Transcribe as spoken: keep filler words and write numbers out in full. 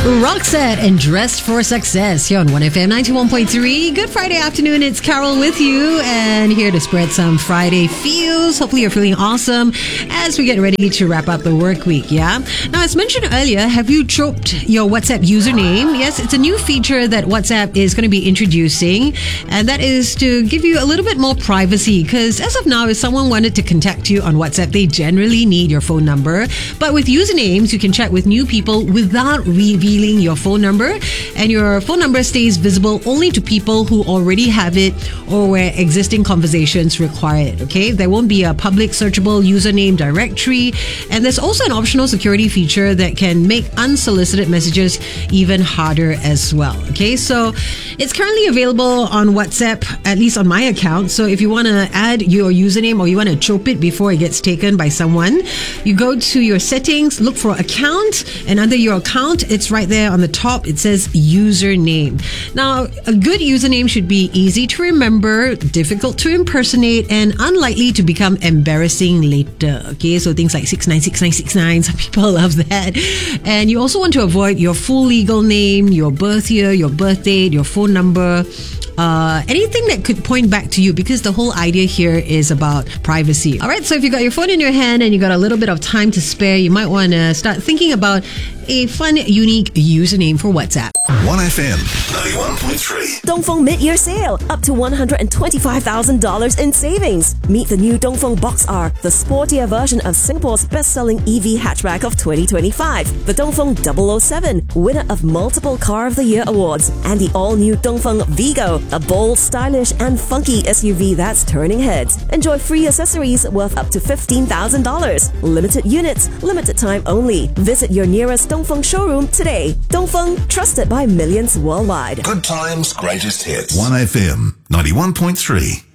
Roxette and Dressed for Success here on one F M ninety-one point three. Good Friday afternoon. It's Carol with you and here to spread some Friday feels. Hopefully you're feeling awesome as we get ready to wrap up the work week, yeah? Now, as mentioned earlier, have you choked your WhatsApp username? Yes, it's a new feature that WhatsApp is going to be introducing, and that is to give you a little bit more privacy, because as of now, if someone wanted to contact you on WhatsApp, they generally need your phone number. But with usernames, you can chat with new people without revealing your phone number, and your phone number stays visible only to people who already have it or where existing conversations require it. Okay, there won't be a public searchable username directory, and there's also an optional security feature that can make unsolicited messages even harder as well. Okay, so it's currently available on WhatsApp, at least on my account. So if you want to add your username or you want to chope it before it gets taken by someone, you go to your settings, look for account, and under your account, it's right there on the top. It says username. Now, a good username should be easy to remember, difficult to impersonate, and unlikely to become embarrassing later. Okay, so things like six nine six nine six nine, some people love that. And you also want to avoid your full legal name, your birth year, your birth date, your phone number, Uh, anything that could point back to you, because the whole idea here is about privacy. All right, so if you got your phone in your hand and you got a little bit of time to spare, you might want to start thinking about a fun, unique username for WhatsApp. one F M ninety-one point three. Dongfeng mid-year sale. Up to one hundred twenty-five thousand dollars in savings. Meet the new Dongfeng Box R, the sportier version of Singapore's best-selling E V hatchback of twenty twenty-five. The Dongfeng double oh seven, winner of multiple Car of the Year awards. And the all-new Dongfeng Vigo, a bold, stylish and funky S U V that's turning heads. Enjoy free accessories worth up to fifteen thousand dollars. Limited units, limited time only. Visit your nearest Dongfeng showroom today. Dongfeng, trusted by millions worldwide. Good times, greatest hits. one F M ninety-one point three.